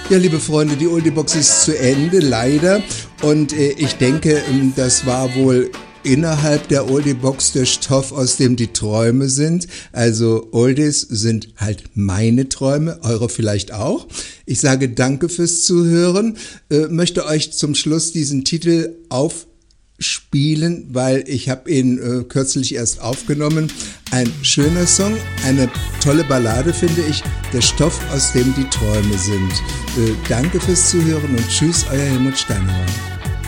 Ja, liebe Freunde, die Oldie-Box ist zu Ende, leider. Und ich denke, das war wohl innerhalb der Oldie-Box der Stoff, aus dem die Träume sind. Also Oldies sind halt meine Träume, eure vielleicht auch. Ich sage danke fürs Zuhören, möchte euch zum Schluss diesen Titel aufspielen, weil ich habe ihn kürzlich erst aufgenommen. Ein schöner Song, eine tolle Ballade finde ich, der Stoff, aus dem die Träume sind. Danke fürs Zuhören und tschüss, euer Helmut Steinhauer.